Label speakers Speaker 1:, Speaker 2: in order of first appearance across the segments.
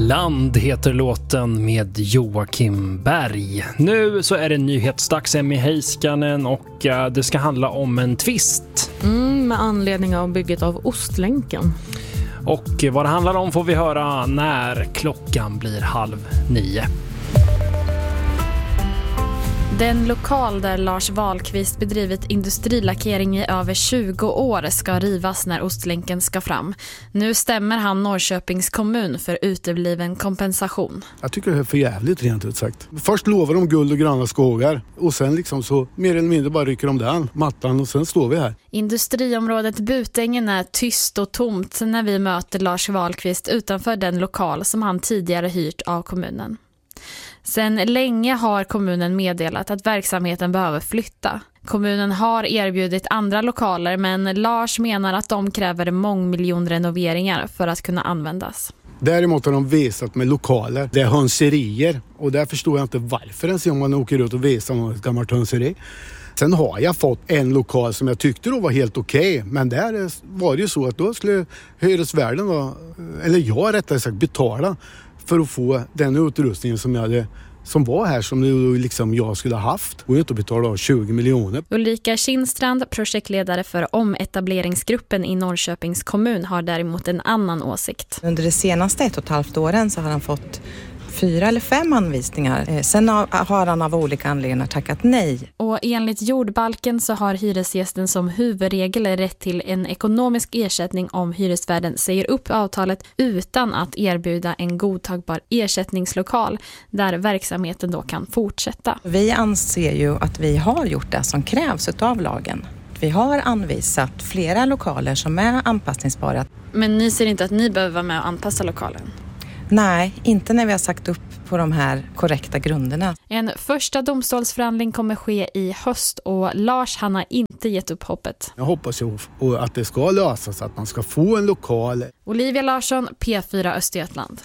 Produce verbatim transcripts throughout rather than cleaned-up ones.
Speaker 1: Land heter låten med Joakim Berg. Nu så är det nyhetsdags, Emmy Heiskanen, och uh, det ska handla om en tvist.
Speaker 2: Mm, med anledning av bygget av Ostlänken.
Speaker 1: Och vad det handlar om får vi höra när klockan blir halv nio.
Speaker 3: Den lokal där Lars Wahlqvist bedrivit industrilackering i över tjugo år ska rivas när Ostlänken ska fram. Nu stämmer han Norrköpings kommun för utebliven kompensation.
Speaker 4: Jag tycker det är för jävligt rent ut sagt. Först lovar de guld och gröna skogar och sen liksom så mer eller mindre bara rycker de den mattan och sen står vi här.
Speaker 3: Industriområdet Butängen är tyst och tomt när vi möter Lars Wahlqvist utanför den lokal som han tidigare hyrt av kommunen. Sen länge har kommunen meddelat att verksamheten behöver flytta. Kommunen har erbjudit andra lokaler, men Lars menar att de kräver mångmiljonrenoveringar för att kunna användas.
Speaker 4: Däremot har de visat med lokaler, det är hönserier, och där förstår jag inte varför ens om man åker ut och visar om ett gammalt hönseri. Sen har jag fått en lokal som jag tyckte då var helt okej, okay, men där var det ju så att då skulle hyresvärden då, eller jag rättare sagt betala för att få den utrustningen som jag hade, som var här, som liksom jag skulle ha haft, och inte betala tjugo miljoner.
Speaker 3: Ulrika Kindstrand, projektledare för ometableringsgruppen i Norrköpings kommun, har däremot en annan åsikt.
Speaker 5: Under de senaste ett och ett halvt åren så har han fått fyra eller fem anvisningar. Sen har han av olika anledningar tackat nej.
Speaker 3: Och enligt jordbalken så har hyresgästen som huvudregel rätt till en ekonomisk ersättning om hyresvärden säger upp avtalet utan att erbjuda en godtagbar ersättningslokal där verksamheten då kan fortsätta.
Speaker 5: Vi anser ju att vi har gjort det som krävs av lagen. Vi har anvisat flera lokaler som är anpassningsbara.
Speaker 3: Men ni ser inte att ni behöver vara med och anpassa lokalen?
Speaker 5: Nej, inte när vi har sagt upp på de här korrekta grunderna.
Speaker 3: En första domstolsförhandling kommer ske i höst och Lars han har inte gett upp hoppet.
Speaker 4: Jag hoppas ju att det ska lösas, att man ska få en lokal.
Speaker 3: Olivia Larsson, P fyra Östergötland.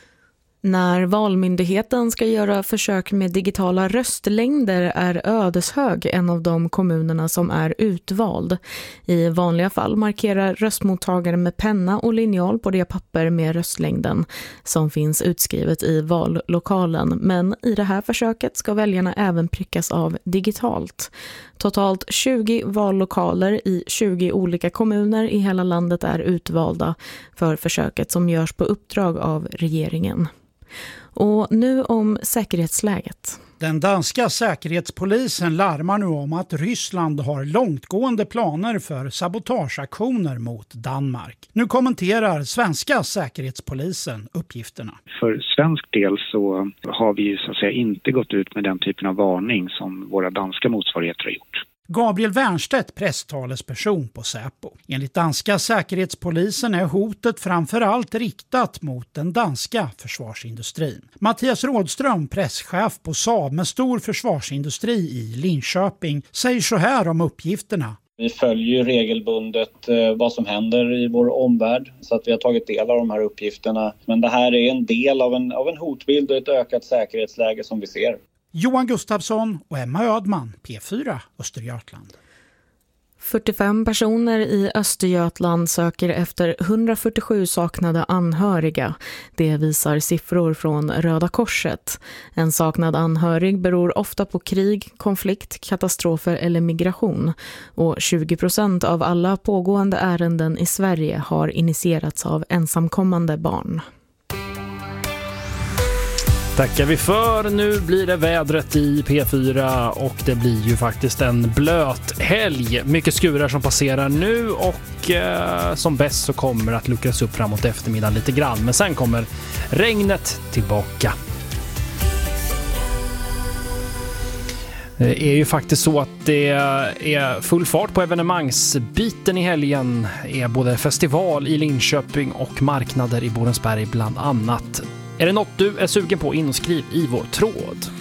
Speaker 2: När Valmyndigheten ska göra försök med digitala röstlängder är Ödeshög en av de kommunerna som är utvald. I vanliga fall markerar röstmottagaren med penna och linjal på det papper med röstlängden som finns utskrivet i vallokalen. Men i det här försöket ska väljarna även prickas av digitalt. Totalt tjugo vallokaler i tjugo olika kommuner i hela landet är utvalda för försöket som görs på uppdrag av regeringen. Och nu om säkerhetsläget.
Speaker 6: Den danska säkerhetspolisen larmar nu om att Ryssland har långtgående planer för sabotageaktioner mot Danmark. Nu kommenterar svenska säkerhetspolisen uppgifterna.
Speaker 7: För svensk del så har vi ju så att säga inte gått ut med den typen av varning som våra danska motsvarigheter har gjort.
Speaker 6: Gabriel Wernstedt, presstalesperson på Säpo. Enligt danska säkerhetspolisen är hotet framförallt riktat mot den danska försvarsindustrin. Mattias Rådström, presschef på Saab med stor försvarsindustri i Linköping, säger så här om uppgifterna.
Speaker 8: Vi följer regelbundet eh, vad som händer i vår omvärld så att vi har tagit del av de här uppgifterna. Men det här är en del av en, av en hotbild och ett ökat säkerhetsläge som vi ser.
Speaker 6: Johan Gustafsson och Emma Ödman, P fyra Östergötland.
Speaker 2: fyrtiofem personer i Östergötland söker efter hundrafyrtiosju saknade anhöriga. Det visar siffror från Röda Korset. En saknad anhörig beror ofta på krig, konflikt, katastrofer eller migration. Och tjugo procent av alla pågående ärenden i Sverige har initierats av ensamkommande barn.
Speaker 1: Tackar vi för. Nu blir det vädret i P fyra och det blir ju faktiskt en blöt helg. Mycket skurar som passerar nu och eh, som bäst så kommer det att luckras upp framåt eftermiddagen lite grann. Men sen kommer regnet tillbaka. Det är ju faktiskt så att det är full fart på evenemangsbiten i helgen. Det är både festival i Linköping och marknader i Borensberg bland annat. Är det något du är sugen på, in och skriv i vår tråd.